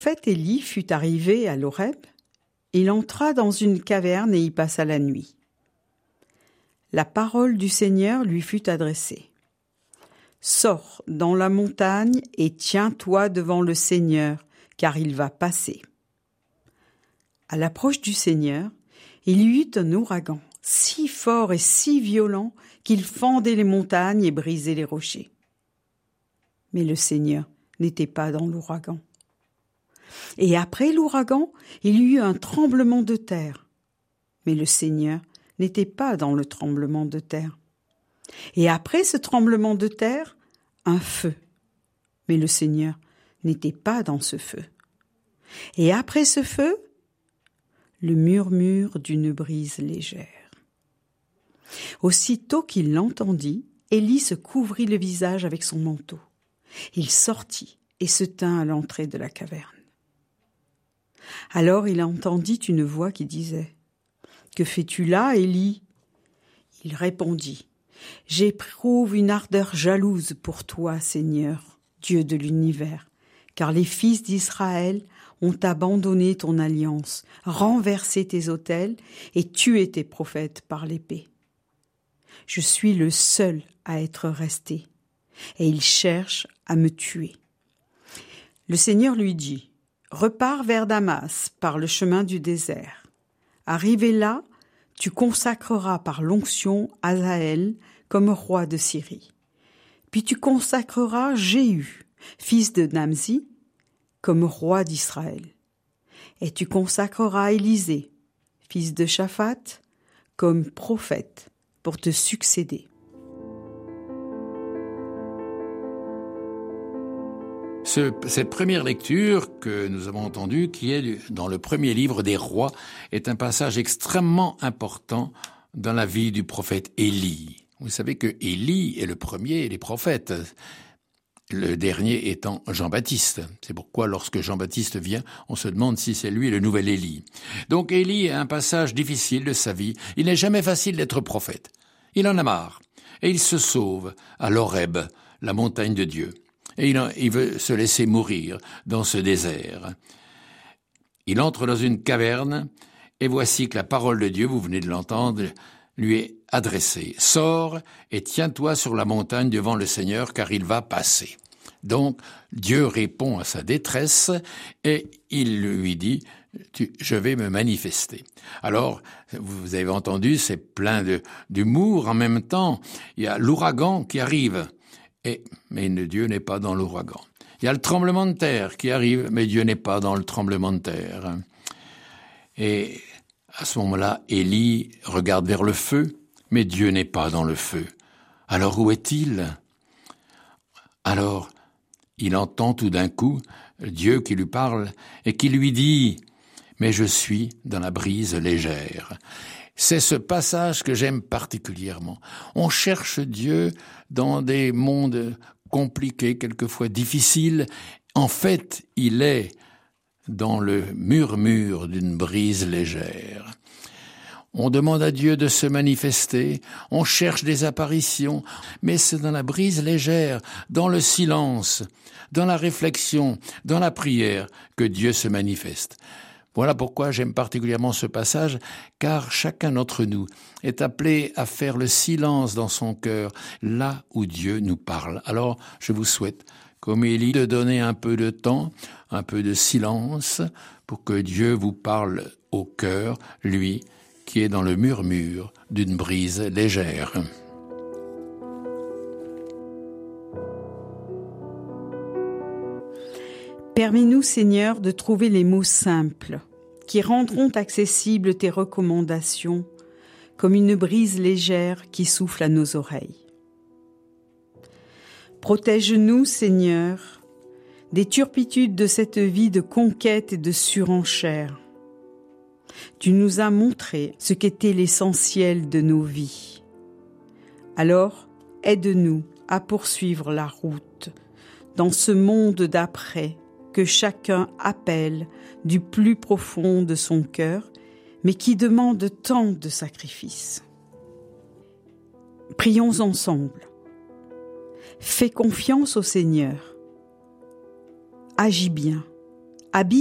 prophète Élie fut arrivé à l'Horeb, il entra dans une caverne et y passa la nuit. La parole du Seigneur lui fut adressée. « Sors dans la montagne et tiens-toi devant le Seigneur, car il va passer. » À l'approche du Seigneur, il y eut un ouragan, si fort et si violent qu'il fendait les montagnes et brisait les rochers. Mais le Seigneur n'était pas dans l'ouragan. Et après l'ouragan, il y eut un tremblement de terre. Mais le Seigneur n'était pas dans le tremblement de terre. Et après ce tremblement de terre, un feu. Mais le Seigneur n'était pas dans ce feu. Et après ce feu, le murmure d'une brise légère. Aussitôt qu'il l'entendit, Élie se couvrit le visage avec son manteau. Il sortit et se tint à l'entrée de la caverne. Alors il entendit une voix qui disait « Que fais-tu là, Élie ?» Il répondit « J'éprouve une ardeur jalouse pour toi, Seigneur, Dieu de l'univers, car les fils d'Israël ont abandonné ton alliance, renversé tes autels et tué tes prophètes par l'épée. Je suis le seul à être resté, et ils cherchent à me tuer. » Le Seigneur lui dit « Repars vers Damas par le chemin du désert. Arrivé là, tu consacreras par l'onction Hazaël comme roi de Syrie. Puis tu consacreras Jéhu, fils de Namzi, comme roi d'Israël. Et tu consacreras Élisée, fils de Shaphat, comme prophète pour te succéder. » Cette première lecture que nous avons entendue, qui est dans le premier livre des rois, est un passage extrêmement important dans la vie du prophète Élie. Vous savez que Élie est le premier des prophètes, le dernier étant Jean-Baptiste. C'est pourquoi lorsque Jean-Baptiste vient, on se demande si c'est lui le nouvel Élie. Donc Élie a un passage difficile de sa vie. Il n'est jamais facile d'être prophète. Il en a marre. Et il se sauve à l'Horeb, la montagne de Dieu. Et il veut se laisser mourir dans ce désert. Il entre dans une caverne, et voici que la parole de Dieu, vous venez de l'entendre, lui est adressée. « Sors et tiens-toi sur la montagne devant le Seigneur, car il va passer. » Donc, Dieu répond à sa détresse, et il lui dit « Je vais me manifester. » Alors, vous avez entendu, c'est plein d'humour. En même temps, il y a l'ouragan qui arrive. Mais Dieu n'est pas dans l'ouragan. Il y a le tremblement de terre qui arrive, mais Dieu n'est pas dans le tremblement de terre. Et à ce moment-là, Élie regarde vers le feu, mais Dieu n'est pas dans le feu. Alors où est-il ? Alors, il entend tout d'un coup Dieu qui lui parle et qui lui dit « Mais je suis dans la brise légère ». C'est ce passage que j'aime particulièrement. On cherche Dieu dans des mondes compliqués, quelquefois difficiles. En fait, il est dans le murmure d'une brise légère. On demande à Dieu de se manifester, on cherche des apparitions, mais c'est dans la brise légère, dans le silence, dans la réflexion, dans la prière que Dieu se manifeste. Voilà pourquoi j'aime particulièrement ce passage, car chacun d'entre nous est appelé à faire le silence dans son cœur, là où Dieu nous parle. Alors, je vous souhaite, comme Élie, de donner un peu de temps, un peu de silence, pour que Dieu vous parle au cœur, lui, qui est dans le murmure d'une brise légère. Permets-nous, Seigneur, de trouver les mots simples qui rendront accessibles tes recommandations comme une brise légère qui souffle à nos oreilles. Protège-nous, Seigneur, des turpitudes de cette vie de conquête et de surenchère. Tu nous as montré ce qu'était l'essentiel de nos vies. Alors, aide-nous à poursuivre la route dans ce monde d'après que chacun appelle du plus profond de son cœur, mais qui demande tant de sacrifices. Prions ensemble. Fais confiance au Seigneur. Agis bien, habite